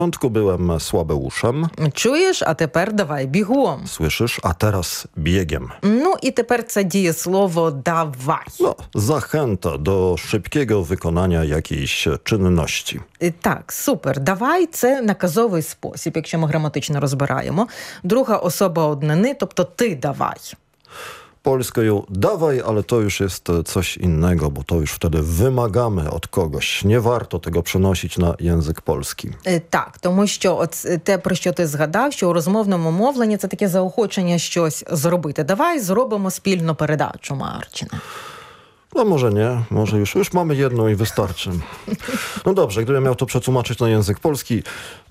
początku byłem słabeuszem. Чуєш, а тепер давай бігом. Słyszysz? A teraz biegiem. Ну і тепер це дієслово «давай». No, zachęta do szybkiego wykonania jakiejś czynności. Так, супер. «Давай» – це наказовий спосіб, якщо ми граматично розбираємо. Друга особа однини, тобто «ти давай». Polską dawaj, ale to już jest coś innego, bo to już wtedy wymagamy od kogoś. Nie warto tego przenosić na język polski. Так, тому що те, про що ти згадав, що у розмовному мовленні це таке заохочення щось зробити. Давай зробимо спільну передачу, Марчина. No może nie, może już mamy jedną i wystarczy. No dobrze, gdybym miał to przetłumaczyć na język polski.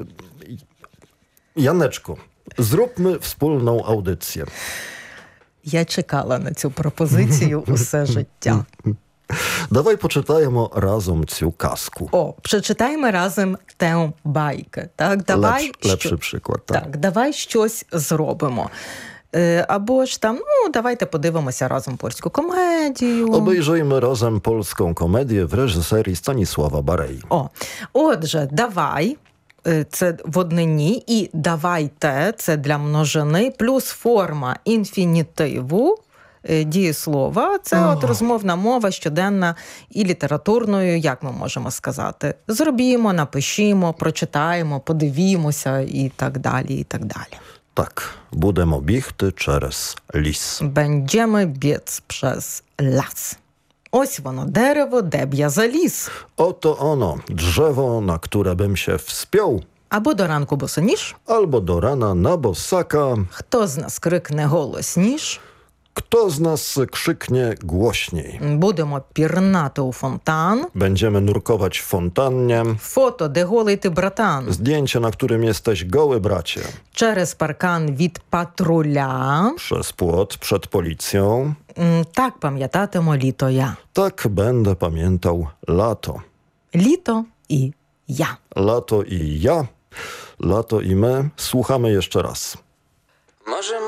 Janeczku, zróbmy wspólną audycję. Я чекала на цю пропозицію усе життя. Давай почитаємо разом цю казку. О, прочитаємо разом тему байки. Так, давай Lepszy przykład. Tak. Так, давай щось зробимо. Або ж там, давайте подивимося разом польську комедію. Obejrzyjmy razem polską komedię w reżyserii Stanisława Barei. Отже, давай – це в однині, і давайте – це для множини, плюс форма інфінітиву дієслова. Це от розмовна мова щоденна і літературною, як ми можемо сказати. Зробімо, напишімо, прочитаємо, подивімося і так далі, і так далі. Tak, budемо bігти через ліс. Będziemy biec przez las. Ось воно, дерево, де б я заліз. Oto ono, drzewo, na które bym się wspiął, Або до ранку босоніж. albo do rana na bosaka. Хто з нас крикне голосніш? Kto z nas krzyknie głośniej? Будемо пірнати у фонтан. Będziemy nurkować w fontannie. Фото, де голий ти, братан. Zdjęcie, na którym jesteś goły, bracie. Через паркан від патруля. Przez płot, przed policją. Так пам'ятатиму літо я. Tak będę pamiętał lato. Літо і я. Lato i ja, lato i my. Słuchamy jeszcze raz. Może